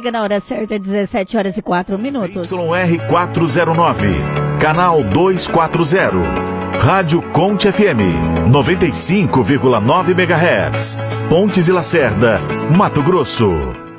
amiga, na hora certa, 17 horas e 4 minutos. YR409, canal 240. Rádio Conte FM, 95,9 MHz. Pontes e Lacerda, Mato Grosso.